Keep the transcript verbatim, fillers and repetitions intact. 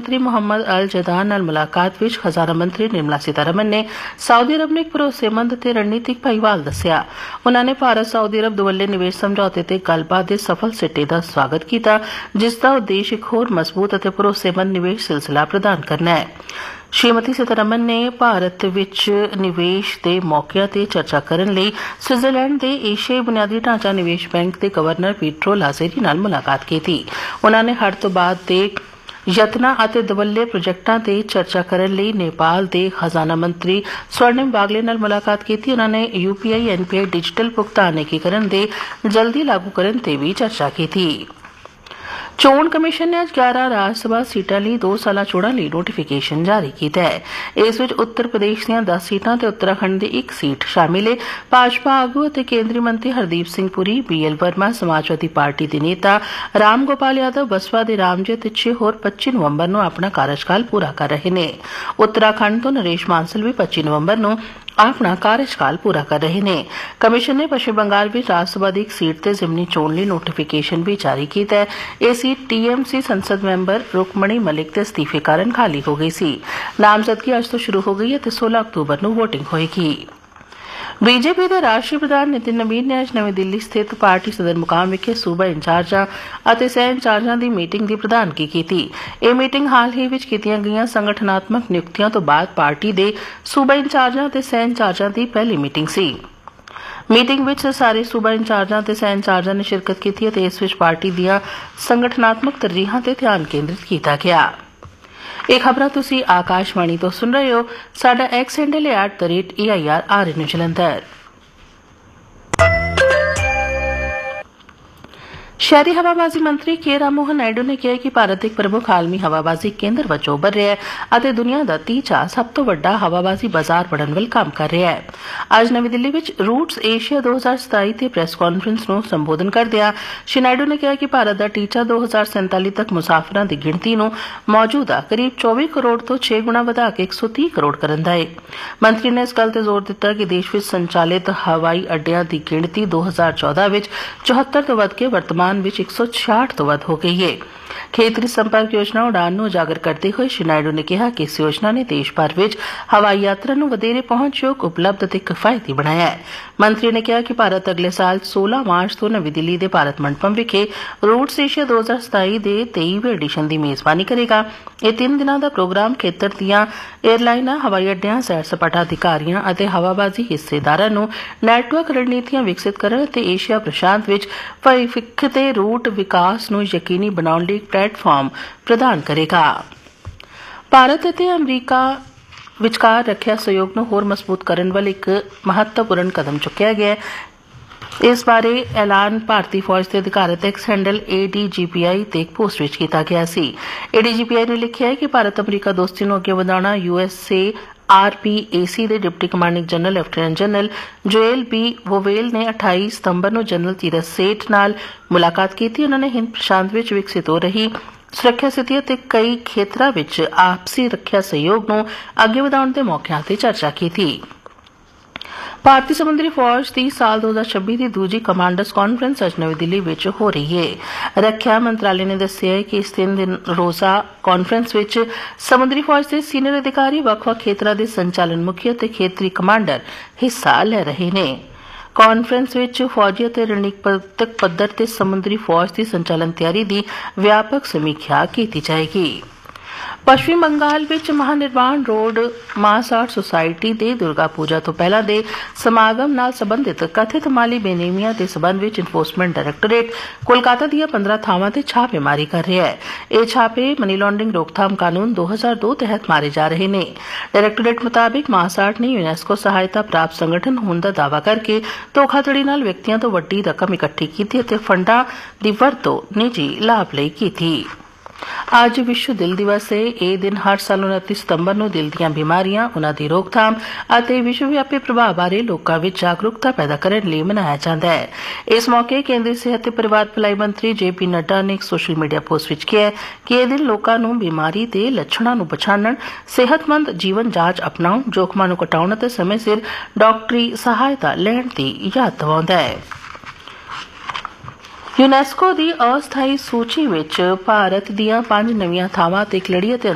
मंत्री मुहम्मद अल जदान नाल मुलाकात विच खजाना मंत्री निर्मला सीतारमन ने सऊदी अरब ਨੂੰ ਇੱਕ ਭਰੋਸੇਮੰਦ ਤੇ ਰਣਨੀਤਿਕ ਭਾਈਵਾਲ ਦੱਸਿਆ। ਉਨ੍ਹਾਂ ਨੇ ਭਾਰਤ ਸਾਊਦੀ ਅਰਬ ਦੁਵੱਲੇ ਨਿਵੇਸ਼ ਸਮਝੌਤੇ ਤੇ ਗੱਲਬਾਤ ਦੇ ਸਫਲ ਸਿੱਟੇ ਦਾ ਸਵਾਗਤ ਕੀਤਾ, ਜਿਸ ਦਾ ਉਦੇਸ਼ ਇੱਕ ਹੋਰ ਮਜ਼ਬੂਤ ਅਤੇ ਭਰੋਸੇਮੰਦ ਨਿਵੇਸ਼ ਸਿਲਸਿਲਾ ਪ੍ਰਦਾਨ ਕਰਨਾ ਹੈ। श्रीमती सीतारमन ने भारत विच निवेश के मौकों ते चर्चा करने लई स्विट्जरलैंड के एशियाई बुनियादी ढांचा निवेश बैंक के गवर्नर पीट्रो लाज़ेरी नाल मुलाकात की। उन्होंने हड़ तो बाद के यत्नां ਅਤੇ दवल्ले प्रोजेक्टां ते चर्चा करने लई नेपाल के खजाना मंत्री स्वर्णिम बागले नाल मुलाकात की। उन्होंने यूपीआई एनपीआई डिजिटल भुगतान एकीकरण के जल्दी लागू करने ते भी चर्चा की। चोण कमीशन ने अज ग्यारह राज सभा सीटां लई दो साला चोणां लई नोटिफिकेशन जारी कीता है। इस विच उत्तर प्रदेश दीआं दस सीटां ते उत्तराखंड दी एक सीट शामिल है। भाजपा आगू अते केंद्रीय मंत्री Hardeep Singh Puri, B L Verma, Samajwadi party दे नेता राम गोपाल यादव, बसपा दे रामजीत ते होर पच्ची नवंबर नूं अपना कार्यकाल पूरा कर रहे ने। उत्तराखंड तो नरेश मानसल भी पच्ची नवंबर नूं अपना कार्यकाल पूरा कर रहे हैं। कमीशन ने पश्चिम बंगाल में राजसभा की एक सीट से जिमनी चोण लई नोटिफिकेशन भी जारी किया है। यह सीट टीएमसी संसद मैंबर रुकमणी मलिक के इस्तीफे कारण खाली हो गई सी। नामजदगी अज तो शुरू हो गई है, सोलह अक्तूबर को वोटिंग होएगी। बीजेपी के राष्ट्रीय प्रधान नितिन नवीन ने अज नवी दिल्ली स्थित पार्टी सदर मुकाम विखे सूबा इंचार्जां ਅਤੇ सह इंचार्जां की मीटिंग की प्रधानगी की। यह मीटिंग हाल ही विच कीतियां गईयां संगठनात्मक नियुक्तियां तो बाद पार्टी के सूबा इंचार्जां ਅਤੇ सह इंचार्जां की पहली मीटिंग सी। मीटिंग विच सारे सूबा इंचार्जां ਅਤੇ सह इंचार्जां ने शिरकत की ਅਤੇ इस विच पार्टी दीआं संगठनात्मक तरजीहां ते ध्यान केंद्रित किया गया। ਇਹ ਖਬਰਾਂ ਤੁਸੀਂ ਆਕਾਸ਼ਵਾਣੀ ਤੋਂ ਸੁਣ ਰਹੇ ਹੋ। ਸਾਡਾ ਐਕਸ ਹੈਂਡਲ ਹੈ at the rate A I R R ਐਨ ਜਲੰਧਰ। शहरी हवाबाजी मंत्री के राममोहन नायडू ने कहा कि भारत एक प्रमुख आलमी हवाबाजी केंद्र वजों उभर रहा है और दुनिया का तीजा सब तो वड्डा हवाबाजी बाजार बनने वाल काम कर रहा है। अज नवी दिल्ली में रूट्स एशिया दो हजार सताई के प्रेस कॉन्फ्रेंस को संबोधन करदे श्री नायडू ने कहा कि भारत का टीचा दो हजार सैंताली तक मुसाफिरों की गिणती नूं मौजूदा करीब चौबीस करोड़ तो छे गुणा वधा के एक सौ तीस करोड़ करन दा है। मंत्री ने इस गल ते जोर दिता कि देश में संचालित हवाई अड्डियां की गिणती दो हजार चौदह में चौहत्तर तो वध के वर्तमान विच एक सौ छियाठ तो वध हो गई है। खेतरी संपर्क योजना उड़ान नूं उजागर करते हुए श्री नायडू ने कहा कि इस योजना ने देश भर में हवाई यात्रा नूं वधेरे पहुंचयोग उपलब्ध ते किफायती बनाया है। मंत्री ने कहा कि भारत अगले साल सोलह मार्च तो नवी दिल्ली के भारत मंडपम विखे रूट्स एशिया दो हजार सताई के तेईवें एडिशन की मेजबानी करेगा। यह तीन दिनों का प्रोग्राम खेतर दीआं एयरलाइनां, हवाई अड्डियां, सैर सपाटा अधिकारियों और हवाबाजी हिस्सेदारां नूं नैटवर्क रणनीतियां विकसित करन ते एशिया प्रशांत विच भविख दे रूट विकास नूं यकीनी बनाउण लई प्लेटफॉर्म प्रदान करेगा। भारत और अमरीका विचकार रखिया सहयोग नूं होर मजबूत करन वाल एक महत्वपूर्ण कदम चुकिया गया है। इस बारे ऐलान भारतीय फौज के अधिकारत x handle A D G P I ते एक पोस्ट विच किया गया सी। A D G P I ने लिखा है कि भारत अमरीका दोस्ती नूं अगे वधाउणा यूएसए आर पी ए सी के deputy commanding general lieutenant general Joel B vowel ने अठाई सितंबर को जनरल तीरथ सेठ नाल मुलाकात की। उन्होंने हिंद प्रशांत विच विकसित हो रही सुरक्षा स्थिति ते कई खेत्रों में आपसी रक्षा सहयोग नूं अगे वधाउण दे मौकिਆਂ ते चर्चा की थी। भारतीय समुद्री फौज की साल दो हजार छब्बीस की दूजी कमांडर्स कॉन्फ्रेंस अज नवी दिल्ली में हो रही है। रक्षा मंत्रालय ने दस्सिया है कि इस तीन दिन रोजा कॉन्फ्रेंस में समुद्री फौज के सीनियर अधिकारी ਵੱਖ-ਵੱਖ खेत्रों के संचालन मुखी और खेतरी कमांडर हिस्सा ले रहे हैं। कॉन्फ्रेंस में फौजी और रणनीतिक पद्धर से समुद्री फौज की संचालन तैयारी की व्यापक समीक्षा की जाएगी। पश्चिम बंगाल विच महानिर्वाण रोड मास आर्ट सोसायटी दे दुर्गा पूजा तो पहला दे समागम नाल संबंधित कथित माली बेनेमिया के संबंध विच इन्फोर्समेंट डायरैक्टोरेट कोलकाता दीआं पंद्रह थावां ते छापेमारी कर रहा है। यह छापे मनी लॉन्ड्रिंग रोकथाम कानून दो हजार दो तहत मारे जा रहे हैं। डायरैक्टोरेट मुताबिक मास आर्ट ने यूनेस्को सहायता प्राप्त संगठन होने का दावा करके धोखाधड़ी नाल व्यक्तियों तो वड्डी रकम इकट्ठी की ते फंडां दी वरतों निजी लाभ लई की थी। आज विश्व दिल दिवस है। यह दिन हर साल उनतीस सितंबर को दिल दी बीमारियां, उन्हां दी रोकथाम और विश्वव्यापी प्रभाव बारे लोगों में जागरूकता पैदा करने लिए मनाया जाता है। इस मौके केंद्रीय सेहत ते परिवार भलाई मंत्री जे पी नड्डा ने एक सोशल मीडिया पोस्ट में कहा कि यह दिन लोगों को बीमारी के लक्षणों को पछाणन, सेहतमंद जीवन जांच अपनाउण, जोखमां नूं घटाउण ते समय सिर डॉक्टरी सहायता लैण दी याद दिवाउंदा है। यूनेस्को की अस्थाई सूची विच भारत दीआं पंज नवीं थावां ते एक लड़ी